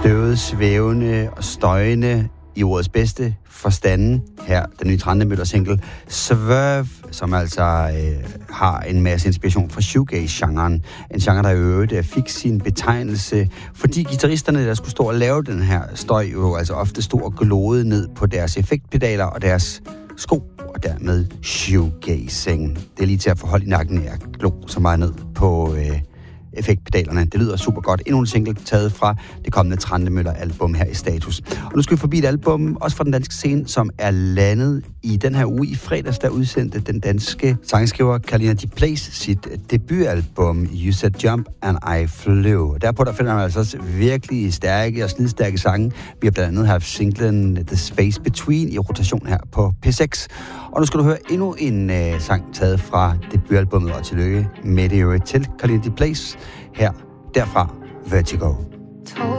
Støvet, svævende og støjende i ordets bedste forstande. Her den nye Trandemøller single Swerve, som altså har en masse inspiration fra shoegaze-genren. En genre, der i øvrigt fik sin betegnelse, fordi guitaristerne, der skulle stå og lave den her støj, jo altså ofte stod og glodede ned på deres effektpedaler og deres sko, og dermed shoegazing. Det er lige til at få hold i nakken af at glo så meget ned på effektpedalerne. Det lyder super godt. Endnu en single taget fra det kommende Trandemøller-album her i Status. Og nu skal vi forbi et album, også fra den danske scene, som er landet i den her uge. I fredags, der udsendte den danske sangskriver Carlina DiPlace sit debutalbum You Said Jump and I Flew. Derpå der finder man altså også virkelig stærke og slidstærke sange. Vi har blandt andet haft singlen The Space Between i rotation her på P6. Og nu skal du høre endnu en sang taget fra debutalbummet, og tillykke med det jo til Carlina DiPlace. Her, derfra, Vertigo.